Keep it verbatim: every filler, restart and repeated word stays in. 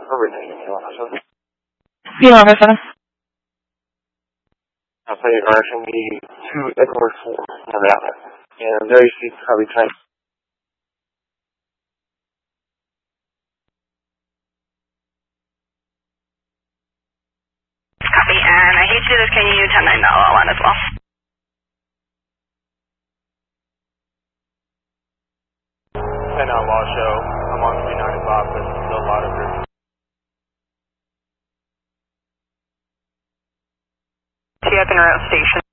everything if you want to. You know, Miss Center. I'll say you're rushing me to Ecuador four on the outlet. And there you see probably trying. Copy, and I hate to do this, can you ten nine the L L one as well? ten nine Law Show, I'm on three ninety-five, but it's still a lot of her. T up in route station.